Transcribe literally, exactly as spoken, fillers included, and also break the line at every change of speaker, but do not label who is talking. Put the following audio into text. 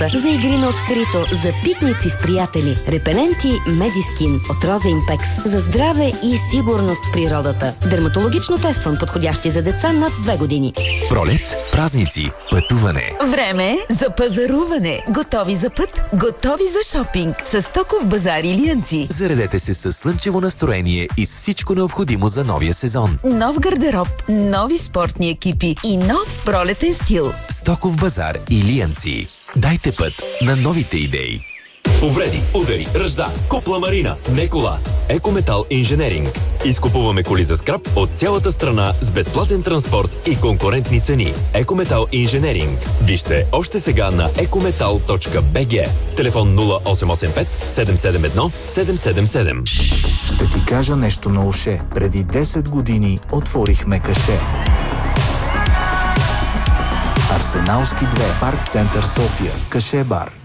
За игри на открито, за пикници с приятели. Репеленти Медискин от Роза Импекс. За здраве и сигурност в природата. Дерматологично тестван, подходящи за деца над две години.
Пролет, празници, пътуване.
Време за пазаруване. Готови за път, готови за шопинг. С Стоков базар Илиянци.
Заредете се с слънчево настроение и с всичко необходимо за новия сезон.
Нов гардероб, нови спортни екипи и нов пролетен стил.
Стоков базар Илиянци. Дайте път на новите идеи.
Повреди, удари, ръжда, купла марина, не кола. Екометал инженеринг. Изкупуваме коли за скрап от цялата страна с безплатен транспорт и конкурентни цени. Екометал инженеринг. Вижте още сега на екометал точка би джи. Телефон нула осем осем пет седем седем едно седем седем седем.
Ще ти кажа нещо на уше. Преди десет години отворихме каше. Арсеналски две, Парк Център София, Каше бар.